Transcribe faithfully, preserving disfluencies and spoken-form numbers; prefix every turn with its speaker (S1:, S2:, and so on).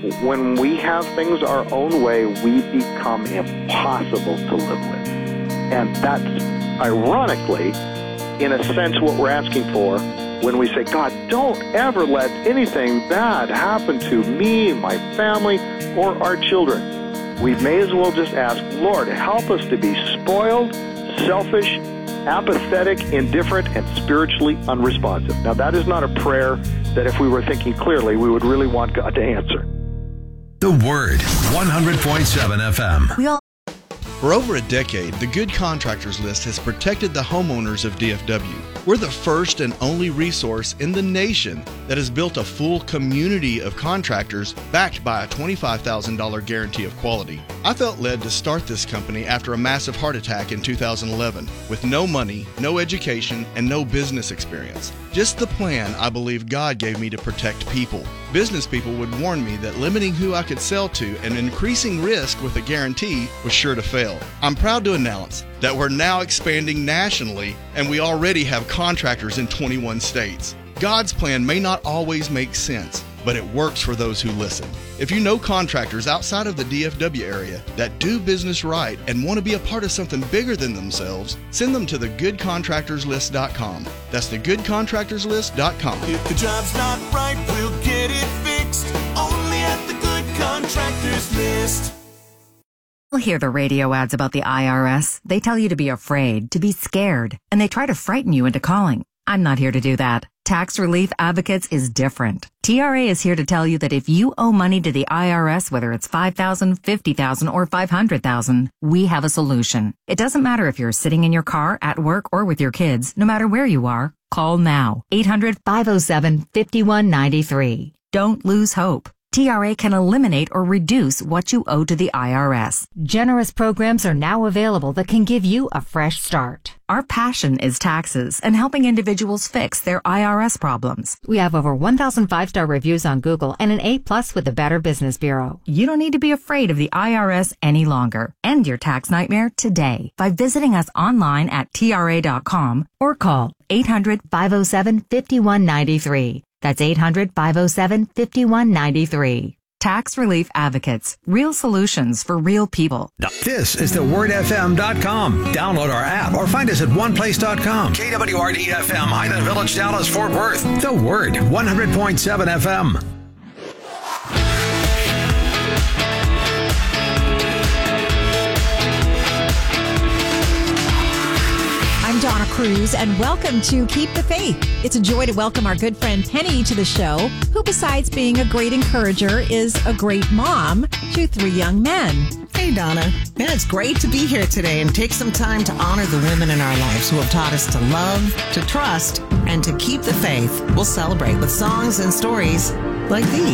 S1: when we have things our own way, we become impossible to live with. And that's, ironically, in a sense, what we're asking for when we say, God, don't ever let anything bad happen to me, my family, or our children. We may as well just ask, Lord, help us to be spoiled, selfish, apathetic, indifferent, and spiritually unresponsive. Now, that is not a prayer that if we were thinking clearly, we would really want God to answer.
S2: The Word, one hundred point seven F M.
S3: We all
S4: For over a decade, the Good Contractors List has protected the homeowners of D F W. We're the first and only resource in the nation that has built a full community of contractors backed by a twenty-five thousand dollars guarantee of quality. I felt led to start this company after a massive heart attack in two thousand eleven with no money, no education, and no business experience. Just the plan I believe God gave me to protect people. Business people would warn me that limiting who I could sell to and increasing risk with a guarantee was sure to fail. I'm proud to announce that we're now expanding nationally, and we already have contractors in twenty-one states. God's plan may not always make sense, but it works for those who listen. If you know contractors outside of the D F W area that do business right and want to be a part of something bigger than themselves, send them to the good contractors list dot com. That's the good contractors list dot com.
S5: If the job's not right, we'll get it fixed. Only at the Good Contractors List.
S3: You'll hear the radio ads about the I R S. They tell you to be afraid, to be scared, and they try to frighten you into calling. I'm not here to do that. Tax Relief Advocates is different. T R A is here to tell you that if you owe money to the I R S, whether it's five thousand dollars, fifty thousand dollars, or five hundred thousand dollars, we have a solution. It doesn't matter if you're sitting in your car, at work, or with your kids. No matter where you are, call now. eight hundred, five oh seven, five one nine three. Don't lose hope. T R A can eliminate or reduce what you owe to the I R S. Generous programs are now available that can give you a fresh start. Our passion is taxes and helping individuals fix their I R S problems. We have over one thousand five-star reviews on Google and an A plus with the Better Business Bureau. You don't need to be afraid of the I R S any longer. End your tax nightmare today by visiting us online at T R A dot com or call eight hundred, five oh seven, five one nine three. That's eight hundred, five oh seven, five one nine three. Tax Relief Advocates. Real solutions for real people.
S2: This is the word F M dot com. Download our app or find us at one place dot com. K W R D F M, Highland Village, Dallas, Fort Worth. The Word, one hundred point seven F M.
S6: I'm Donna Cruz, and welcome to Keep the Faith. It's a joy to welcome our good friend Penny to the show, who besides being a great encourager is a great mom to three young men.
S7: Hey, Donna. Yeah, it's great to be here today and take some time to honor the women in our lives who have taught us to love, to trust, and to keep the faith. We'll celebrate with songs and stories like these.